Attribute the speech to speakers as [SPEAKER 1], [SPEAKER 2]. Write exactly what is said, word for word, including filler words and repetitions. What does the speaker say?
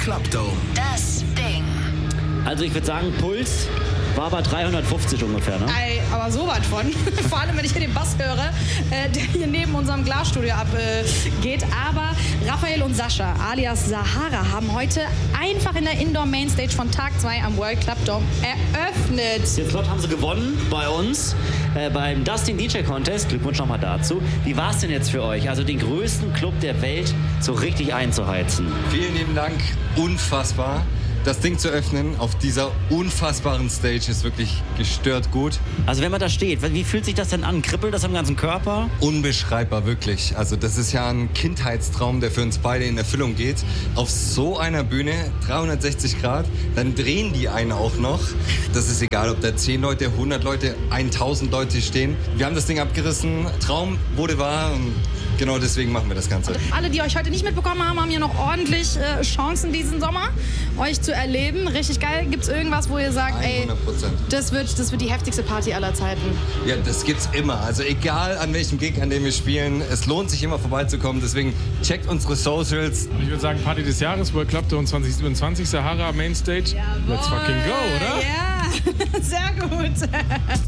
[SPEAKER 1] Club Dome.
[SPEAKER 2] Das Ding.
[SPEAKER 3] Also ich würde sagen, Puls war bei dreihundertfünfzig ungefähr, ne?
[SPEAKER 4] Ey, aber so was von. Vor allem, wenn ich hier den Bass höre, äh, der hier neben unserem Glasstudio abgeht. Äh, aber Raphael und Sascha, alias Sahara, haben heute einfach in der Indoor Mainstage von Tag zwei am World Club Dome eröffnet.
[SPEAKER 3] Jetzt dort haben sie gewonnen bei uns äh, beim Dustin D J Contest. Glückwunsch nochmal dazu. Wie war es denn jetzt für euch, also den größten Club der Welt so richtig einzuheizen?
[SPEAKER 5] Vielen lieben Dank, unfassbar. Das Ding zu öffnen auf dieser unfassbaren Stage ist wirklich gestört gut.
[SPEAKER 3] Also wenn man da steht, wie fühlt sich das denn an? Kribbelt das am ganzen Körper?
[SPEAKER 5] Unbeschreibbar, wirklich. Also das ist ja ein Kindheitstraum, der für uns beide in Erfüllung geht. Auf so einer Bühne, dreihundertsechzig Grad, dann drehen die einen auch noch. Das ist egal, ob da zehn Leute, hundert Leute, tausend Leute stehen. Wir haben das Ding abgerissen, Traum wurde wahr und genau deswegen machen wir das Ganze.
[SPEAKER 4] Und alle, die euch heute nicht mitbekommen haben, haben hier noch ordentlich äh, Chancen diesen Sommer, euch zu erleben. Richtig geil. Gibt es irgendwas, wo ihr sagt, ey, das wird, das wird die heftigste Party aller Zeiten?
[SPEAKER 5] Ja, das gibt's immer. Also egal an welchem Gig, an dem wir spielen, es lohnt sich immer vorbeizukommen. Deswegen checkt unsere Socials.
[SPEAKER 6] Ich würde sagen, Party des Jahres, World Club Dome zwanzig siebenundzwanzig, Sahara Mainstage.
[SPEAKER 4] Jawohl.
[SPEAKER 6] Let's fucking go, oder?
[SPEAKER 4] Ja, sehr gut.